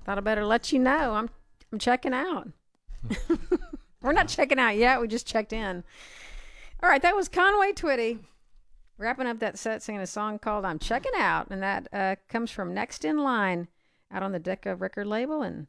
thought I better let you know. I'm checking out. We're not checking out yet. We just checked in. All right, that was Conway Twitty wrapping up that set singing a song called I'm Checking Out. And that comes from Next in Line out on the Decca record label in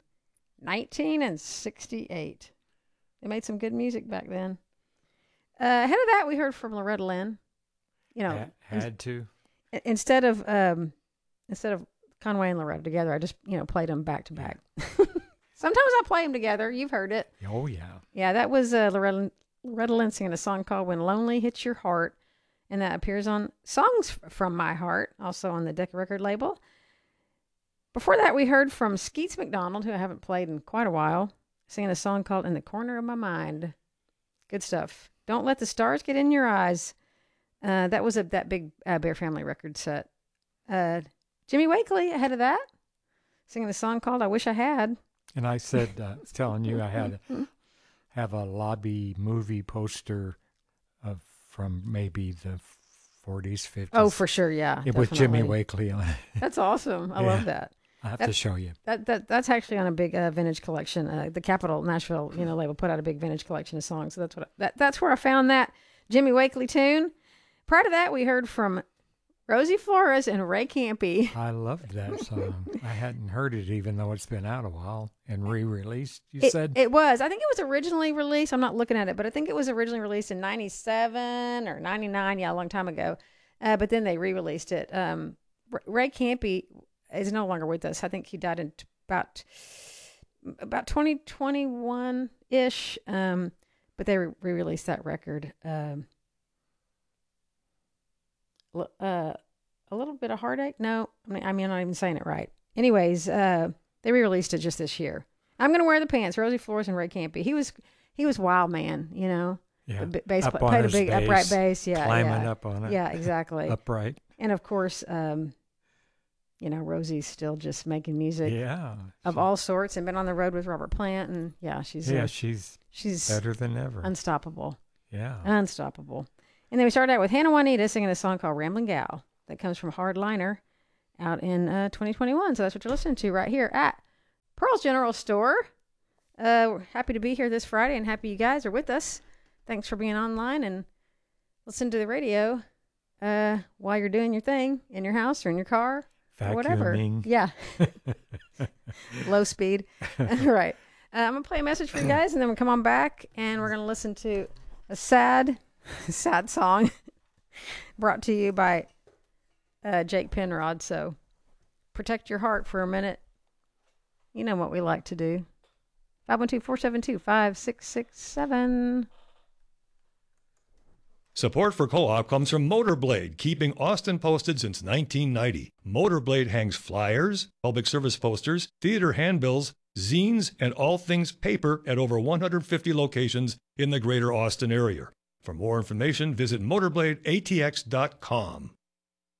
1968. They made some good music back then. Ahead of that, we heard from Loretta Lynn. You know, had to. Instead of Conway and Loretta together, I just played them back to back. Sometimes I play them together. You've heard it. Oh yeah. Yeah, that was Loretta Lynn singing a song called "When Lonely Hits Your Heart," and that appears on Songs from My Heart, also on the Decca record label. Before that, we heard from Skeets McDonald, who I haven't played in quite a while, singing a song called "In the Corner of My Mind." Good stuff. Don't Let the Stars Get in Your Eyes. That was that big Bear Family record set. Jimmy Wakely ahead of that, singing a song called "I Wish I Had." And I said, telling you I had have a lobby movie poster from maybe the 40s, 50s. Oh, for sure, yeah. It was Jimmy Wakely on it. That's awesome. I love that. I have to show you. That's actually on a big vintage collection. The Capitol Nashville label put out a big vintage collection of songs. So that's where I found that Jimmy Wakely tune. Prior to that, we heard from Rosie Flores and Ray Campy. I loved that song. I hadn't heard it even though it's been out a while and re-released, you said? It was. I think it was originally released. I'm not looking at it, but I think it was originally released in 97 or 99. Yeah, a long time ago. But then they re-released it. Ray Campy is no longer with us. I think he died in about 2021-ish. But they re-released that record. A little bit of Heartache? No, I'm not even saying it right. Anyways, they re-released it just this year. I'm Gonna Wear the Pants, Rosie Flores and Ray Campy. He was wild man, Yeah. Played a big upright bass. Yeah. Climbing up on it. Yeah, exactly. Upright. And of course, Rosie's still just making music. Yeah. Of all sorts and been on the road with Robert Plant. And she's better than ever. Unstoppable. Yeah. Unstoppable. And then we started out with Hannah Juanita singing a song called Ramblin' Gal that comes from Hardliner out in 2021. So that's what you're listening to right here at Pearl's General Store. We're happy to be here this Friday and happy you guys are with us. Thanks for being online and listen to the radio while you're doing your thing in your house or in your car or whatever. Yeah. Low speed. All right. I'm going to play a message for you guys and then we'll come on back and we're going to listen to a sad song brought to you by Jake Penrod. So protect your heart for a minute. You know what we like to do. 512-472-5667. Support for Co-op comes from Motorblade, keeping Austin posted since 1990. Motorblade hangs flyers, public service posters, theater handbills, zines, and all things paper at over 150 locations in the greater Austin area. For more information, visit motorbladeatx.com.